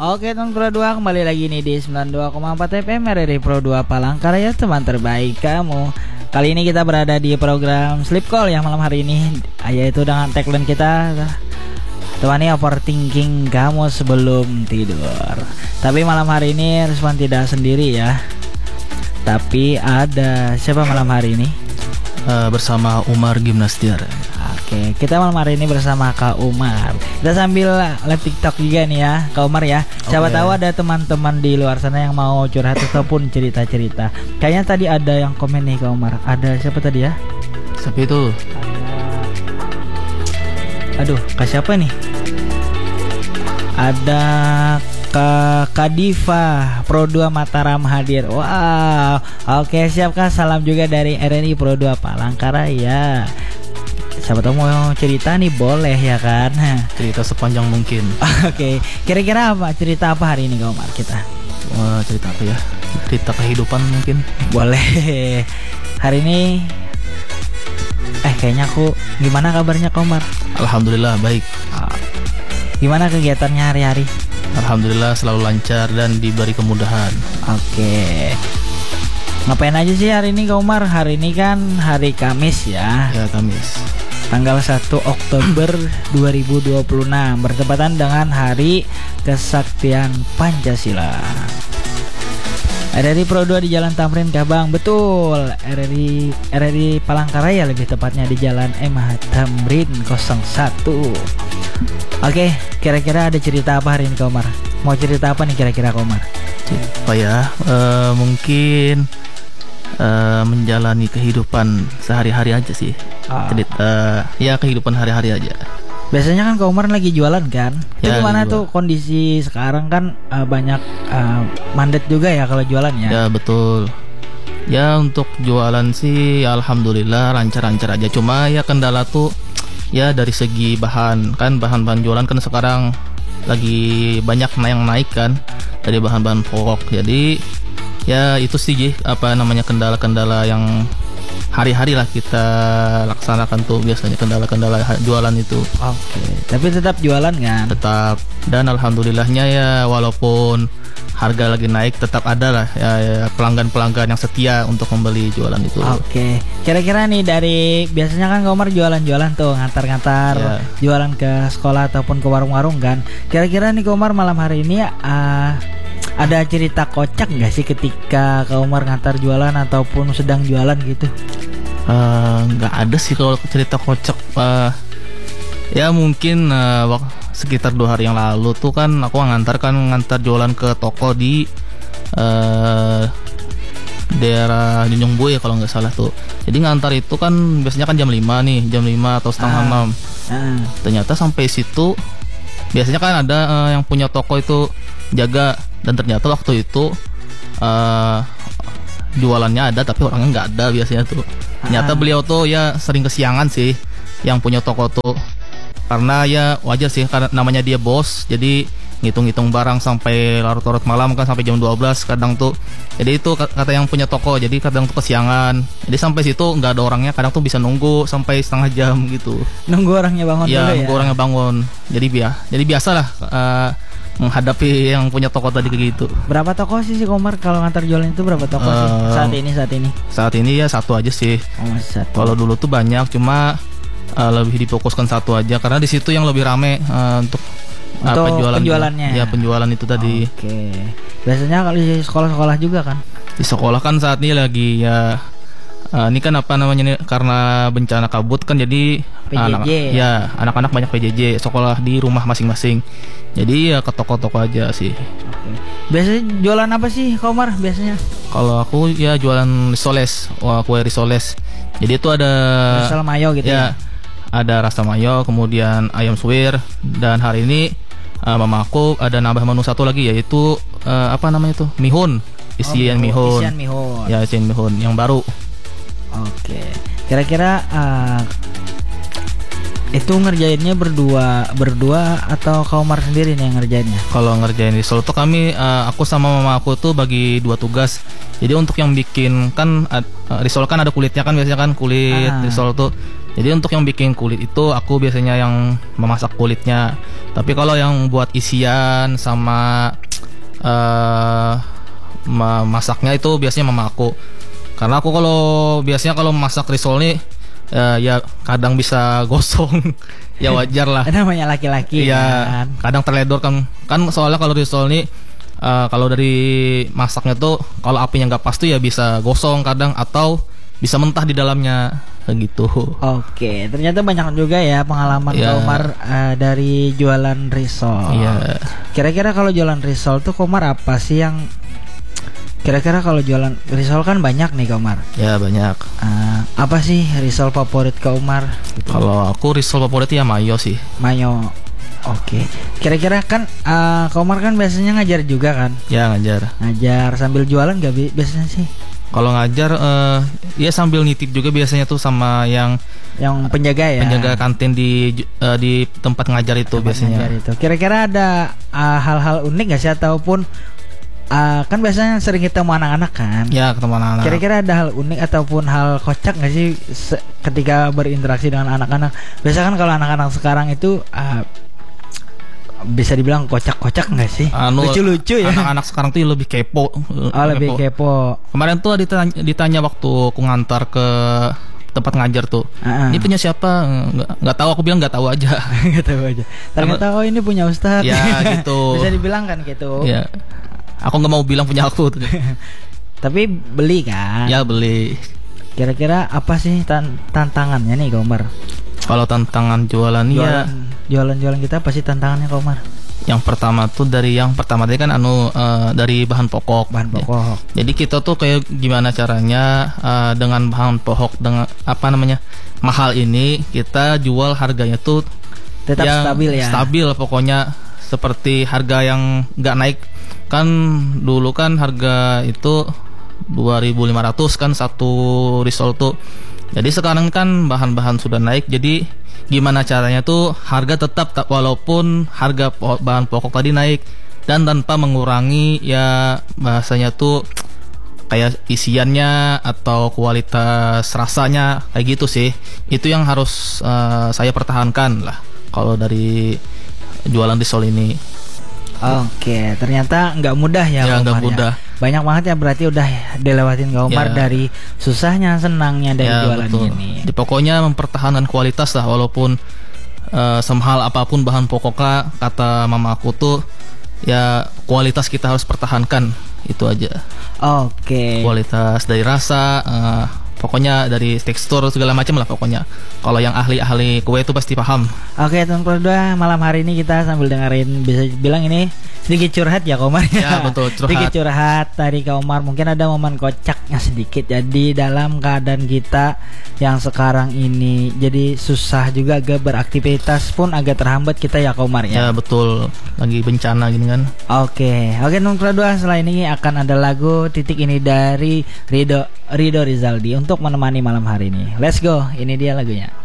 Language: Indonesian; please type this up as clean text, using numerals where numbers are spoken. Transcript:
Oke teman Pro 2, kembali lagi nih di 92,4 FM RRI Pro 2 Palangkaraya, teman terbaik kamu. Kali ini kita berada di program Sleep Call yang malam hari ini, yaitu dengan tagline kita, temani overthinking kamu sebelum tidur. Tapi malam hari ini Rizwan tidak sendiri ya, tapi ada siapa malam hari ini? Bersama Umar Gimnastiar. Oke, kita malam hari ini bersama Kak Umar. Kita sambil live TikTok juga nih ya, Kak Umar ya. Siapa tahu ada teman-teman di luar sana yang mau curhat ataupun cerita-cerita. Kayaknya tadi ada yang komen nih Kak Umar. Ada siapa tadi ya? Siapa itu? Aduh, Kak siapa nih? Ada Kak Diva Pro 2 Mataram hadir. Wow. Oke, siap Kak. Salam juga dari RRI Pro 2 Palangkaraya. Siapa tahu mau cerita nih, boleh ya kan? Cerita sepanjang mungkin. Oke, kira-kira apa? Cerita apa hari ini Kak Umar kita? Cerita apa ya? Cerita kehidupan mungkin. Boleh. Hari ini kayaknya aku, gimana kabarnya Kak Umar? Alhamdulillah baik. Gimana kegiatannya hari-hari? Alhamdulillah selalu lancar dan diberi kemudahan. Oke. Ngapain aja sih hari ini Kak Umar? Hari ini kan hari Kamis ya. Ya, Kamis. Tanggal 1 Oktober 2026, bertepatan dengan Hari Kesaktian Pancasila. RRI Pro 2 di Jalan Tamrin Kabang. Betul, RRI Palangkaraya lebih tepatnya di Jalan MH Tamrin 01. Oke, kira-kira ada cerita apa hari ini Kak Umar? Mau cerita apa nih kira-kira Kak Umar? Apa ya? Mungkin menjalani kehidupan sehari-hari aja sih. Ya kehidupan hari-hari aja. Biasanya kan Kak Umar lagi jualan kan? Itu Ya, gimana jual. tuh kondisi sekarang kan banyak mandet juga ya kalau jualan ya? Ya betul. Ya untuk jualan sih alhamdulillah lancar-lancar aja. Cuma ya kendala tuh ya dari segi bahan. Kan bahan-bahan jualan kan sekarang lagi banyak yang naik kan dari bahan-bahan pokok. Jadi ya itu sih kendala-kendala yang hari-hari lah kita laksanakan tuh, biasanya kendala-kendala jualan itu. Oke, tapi tetap jualan kan? Tetap, dan alhamdulillahnya ya walaupun harga lagi naik tetap ada lah ya pelanggan-pelanggan yang setia untuk membeli jualan itu. Oke, kira-kira nih dari biasanya kan Kak Umar jualan-jualan tuh, ngantar-ngantar jualan ke sekolah ataupun ke warung-warung kan. Kira-kira nih Kak Umar malam hari ini ada cerita kocak nggak sih ketika Kak Umar ngantar jualan ataupun sedang jualan gitu? Nggak ada sih kalau cerita kocak. Ya mungkin sekitar 2 hari yang lalu tuh kan aku ngantar jualan ke toko di daerah Junjung Boy ya kalau nggak salah tuh. Jadi ngantar itu kan biasanya kan jam 5 nih, jam 5 atau setengah 6. Ternyata sampai situ biasanya kan ada yang punya toko itu jaga, dan ternyata waktu itu jualannya ada tapi orangnya nggak ada biasanya tuh. Ternyata beliau tuh ya sering kesiangan sih yang punya toko tuh, karena ya wajar sih karena namanya dia bos, jadi ngitung-ngitung barang sampai larut-larut malam kan, sampai jam 12 kadang tuh. Jadi itu kata yang punya toko, jadi kadang tuh kesiangan. Jadi sampai situ nggak ada orangnya, kadang tuh bisa nunggu sampai setengah jam gitu. Nunggu orangnya bangun ya, dulu ya? Nunggu orangnya bangun. Jadi biasalah menghadapi yang punya toko tadi kayak gitu. Berapa toko sih Kak Umar kalau ngantar jualan itu, berapa toko sih saat ini? Saat ini ya satu aja sih. Satu. Kalau dulu tuh banyak, cuma lebih difokuskan satu aja karena di situ yang lebih rame untuk penjualannya. Ya penjualan itu tadi. Oke. Biasanya kalau di sekolah-sekolah juga kan? Di sekolah kan saat ini lagi ya ini kan karena bencana kabut kan, jadi PJJ. Anak-anak banyak PJJ, sekolah di rumah masing-masing. Jadi ya ke toko-toko aja sih. Oke. Biasanya jualan apa sih Kak Umar biasanya? Kalau aku ya jualan risoles, kue risoles. Jadi itu ada risol mayo gitu ya? Ada rasa mayo, kemudian ayam suwir, dan hari ini mama aku ada nambah menu satu lagi, yaitu mihun, isian mihun. Ya, isian mihun yang baru. Oke. Kira-kira itu ngerjainnya berdua atau Kak Umar sendiri nih yang ngerjainnya? Kalau ngerjain risol tuh aku sama mama aku tuh bagi 2 tugas. Jadi untuk yang bikin kan risol kan ada kulitnya kan, biasanya kan kulit risol tuh. Jadi untuk yang bikin kulit itu aku biasanya yang memasak kulitnya. Tapi kalau yang buat isian sama masaknya itu biasanya mama aku. Karena aku biasanya kalau masak risol nih ya kadang bisa gosong. Ya wajar lah. Namanya laki-laki ya, kan. Kadang terledor kan soalnya kalau risol nih kalau dari masaknya tuh kalau apinya nggak pas tuh ya bisa gosong kadang atau bisa mentah di dalamnya gitu. Oke, ternyata banyak juga ya pengalaman Kak Umar dari jualan risol. Iya. Kira-kira kalau jualan risol tuh Kak Umar apa sih yang kira-kira kalau jualan risol kan banyak nih Kak Umar? Ya banyak. Apa sih risol favorit Kak Umar? Gitu. Kalau aku risol favorit ya mayo sih. Mayo. Oke. Kira-kira kan Kak Umar kan biasanya ngajar juga kan? Ya ngajar. Ngajar sambil jualan gak biasanya sih? Kalau ngajar ya sambil nitip juga biasanya tuh sama yang penjaga ya. Penjaga kantin di tempat ngajar itu biasanya. Ngajar itu. Kira-kira ada hal-hal unik gak sih ataupun kan biasanya sering ketemu anak-anak kan? Ya ketemu anak-anak. Kira-kira ada hal unik ataupun hal kocak gak sih ketika berinteraksi dengan anak-anak? Biasanya kan kalau anak-anak sekarang itu bisa dibilang kocak-kocak nggak sih? Lucu-lucu ya. Anak-anak sekarang tuh lebih kepo. Lebih kepo. Kemarin tuh ditanya waktu aku ngantar ke tempat ngajar tuh. Ini punya siapa? Nggak tahu. Aku bilang nggak tahu aja. Nggak tahu aja. Ternyata ini punya Ustadz. Ya gitu. Bisa dibilang kan gitu. Ya. Aku nggak mau bilang punya aku. Tapi beli kan? Ya beli. Kira-kira apa sih tantangannya nih Kak Umar? Kalau tantangan jualan kita apa sih tantangannya Kak Umar? Yang pertama tadi kan dari bahan pokok. Bahan pokok. Jadi kita tuh kayak gimana caranya dengan bahan pokok dengan mahal ini kita jual harganya tuh tetap yang stabil ya. Stabil pokoknya seperti harga yang nggak naik. Kan dulu kan harga itu 2.500 kan satu risol tuh. Jadi sekarang kan bahan-bahan sudah naik. Jadi gimana caranya tuh harga tetap walaupun harga bahan pokok tadi naik dan tanpa mengurangi ya bahasanya tuh kayak isiannya atau kualitas rasanya kayak gitu sih. Itu yang harus saya pertahankan lah kalau dari jualan risol ini. Oke, ternyata nggak mudah ya Kak Umar. Nggak mudah. Banyak banget ya berarti udah dilewatin Kak Umar dari susahnya, senangnya dari jualan betul. ini. Pokoknya mempertahankan kualitas lah walaupun semahal apapun bahan pokoknya kata mama aku tuh ya kualitas kita harus pertahankan itu aja. Oke. Kualitas dari rasa. Pokoknya dari tekstur segala macam lah pokoknya. Kalau yang ahli-ahli kue itu pasti paham. Oke, teman-teman berdua, malam hari ini kita sambil dengerin bisa bilang ini sedikit curhat ya Kak Umar. Ya betul, curhat. Sedikit curhat dari Kak Umar. Mungkin ada momen kocaknya sedikit. Jadi dalam keadaan kita yang sekarang ini jadi susah juga agak beraktivitas pun agak terhambat kita ya Kak Umar ya. Ya betul, lagi bencana gini kan. Oke, teman-teman berdua, setelah ini akan ada lagu Titik ini dari Rido Rizaldi untuk menemani malam hari ini. Let's go, ini dia lagunya.